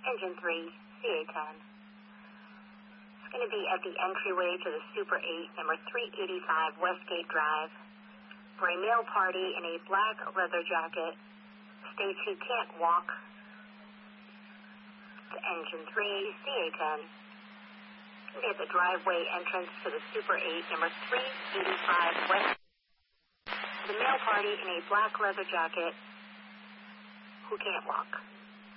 Engine 3, CA10. It's going to be at the entryway to the Super 8, number 385 Westgate Drive, for a male party in a black leather jacket. States he can't walk. To Engine 3, CA10. It's going to be at the driveway entrance to the Super 8, number 385 West. The male party in a black leather jacket who can't walk.